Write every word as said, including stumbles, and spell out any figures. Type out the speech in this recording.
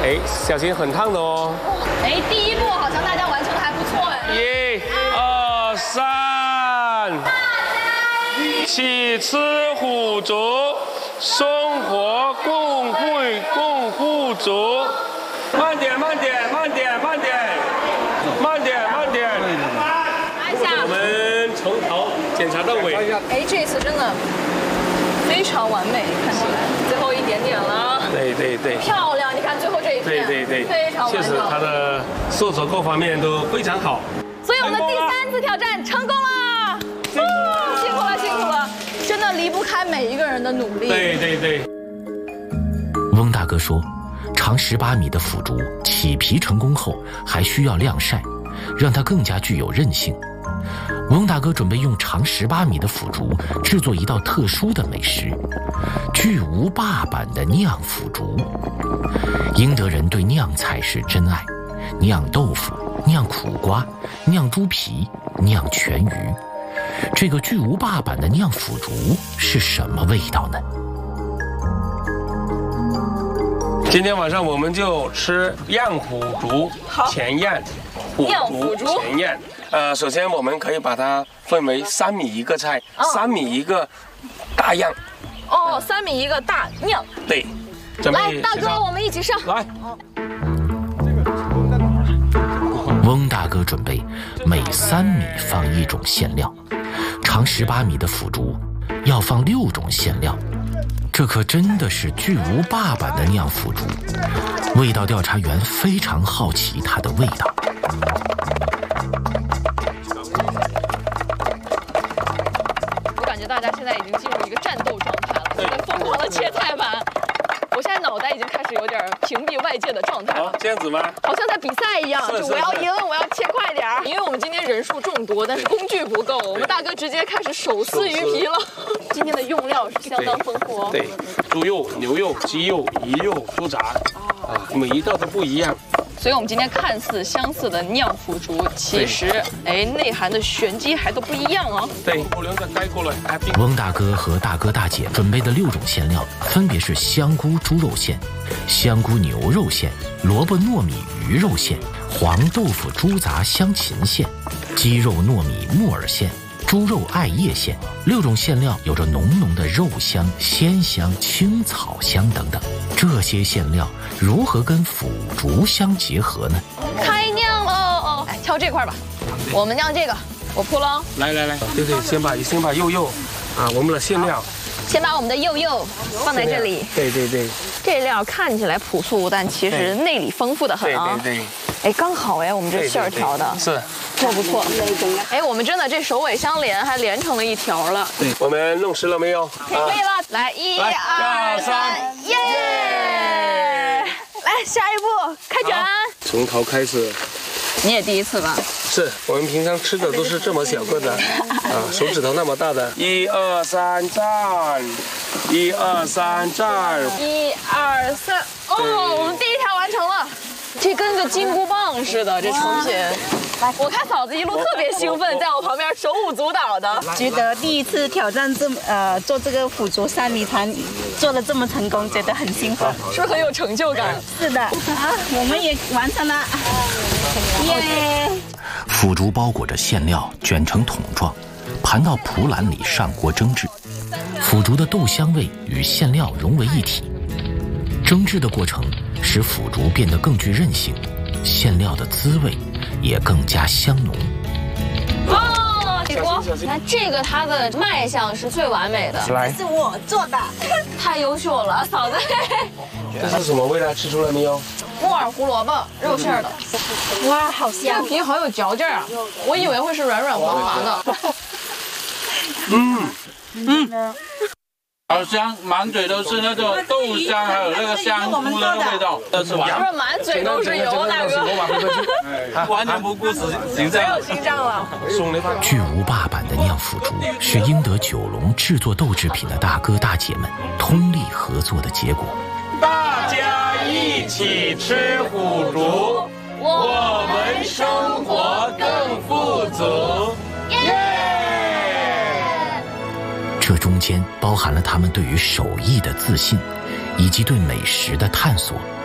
哎，小心很烫的哦。 哎，第一步好像大家完成的还不错哎。 一、二、三，起吃虎足，生活共惠共富足。慢点，慢点，慢点，慢点，慢点，慢点。 拿一下。 我们从头检查到尾。 哎，这次真的非常完美，看起来最后一点点了。 对对对。 漂亮，你看最后这一片。 对对对。 非常完美。 确实，它的受折各方面都非常好。 所以我们的第三次挑战成功了。哦，辛苦了，辛苦了，真的离不开每一个人的努力。 对对对。 翁大哥说，长十八米的腐竹起皮成功后，还需要晾晒，让它更加具有韧性。翁大哥准备用长十八米的腐竹制作一道特殊的美食——巨无霸版的酿腐竹。英德人对酿菜是真爱，酿豆腐、酿苦瓜、酿猪皮、酿全鱼。这个巨无霸版的酿腐竹是什么味道呢？ 今天晚上我们就吃酿腐竹前酿， 酿腐竹前酿。呃，首先我们可以把它分为三米一个菜， 哦、 三米一个大酿。 哦，三米一个大酿。 对。 来，大哥，我们一起上。 来。 翁大哥准备每三米放一种馅料，长十八米的腐竹要放六种馅料。这可真的是巨无霸版的酿腐竹，味道调查员非常好奇它的味道。 我感觉大家现在已经进入一个战斗状态了，在疯狂的切菜板。我现在脑袋已经开始有点屏蔽外界的状态了。 哦，这样子吗？ 好像在比赛一样，就我要赢，我要切快点儿。因为我们今天人数众多，但是工具不够，我们大哥直接开始手撕鱼皮了。今天的用料是相当丰富哦。 对，猪肉、牛肉、鸡肉、鱼肉、猪杂，啊，每一道都不一样。 所以我们今天看似相似的酿腐竹，其实哎内涵的玄机还都不一样哦。 对，我两个带过来。 翁大哥和大哥大姐准备的六种馅料分别是香菇猪肉馅、香菇牛肉馅、萝卜糯米鱼肉馅、黄豆腐猪杂香芹馅、鸡肉糯米木耳馅、猪肉艾叶馅。六种馅料有着浓浓的肉香、鲜香、青草香等等。这些馅料如何跟腐竹相结合呢？ 开酿喽！哦，来挑这块吧，我们酿这个，我铺喽。 来来来，对对，先把先把肉肉啊，我们的馅料， 先把我们的肉肉放在这里。 对对对， 这料看起来朴素，但其实内里丰富的很啊。 对对对。 哎，刚好哎，我们这馅儿调的是不错不错。哎，我们真的这首尾相连，还连成了一条了。 对，我们弄湿了没有？ 可以了，来一二三，耶！来下一步开卷。 从头开始。 你也第一次吧？ 是我们平常吃的都是这么小个的，啊，手指头那么大的。一二三站，一二三站， 一二三，哦，我们第一条完成了。这跟个金箍棒似的，这成品。我看嫂子一路特别兴奋，在我旁边手舞足蹈的。 觉得第一次挑战这么呃做这个腐竹三米团，做的这么成功，觉得很兴奋， 是不是很有成就感？ 是的，啊，我们也完成了，耶！ 腐竹包裹着馅料，卷成桶状，盘到蒲篮里上锅蒸制。腐竹的豆香味与馅料融为一体，蒸制的过程使腐竹变得更具韧性，馅料的滋味也更加香浓。 哦，李国，那这个它的卖相是最完美的， 来， 是我做的， 太优秀了，嫂子。 这是什么味道？吃出来没有？ 木耳胡萝卜肉馅的。 哇，好这香！ 个皮好有嚼劲啊，我以为会是软软滑滑的。 嗯嗯。好香，满嘴都是那个豆香，还有那个香菇的那个味道。都是完， 是不是满嘴都是油，大哥？ 完全不顾形象， 没有形象了。 巨无霸版的酿腐竹是英德九龙制作豆制品的大哥大姐们通力合作的结果。 大家一起吃腐竹，我们生活更富足。耶！ 这中间包含了他们对于手艺的自信，以及对美食的探索